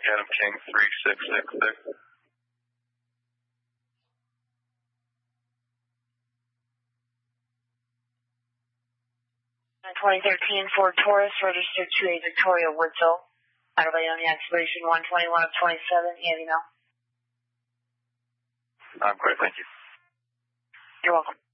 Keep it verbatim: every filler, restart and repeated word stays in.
Adam King three six six six. twenty thirteen Ford Taurus, registered to a Victoria Woodsville. Saturday on the expiration one twenty-one of twenty-seven, Andy Mel. I'm great, thank you. You're welcome.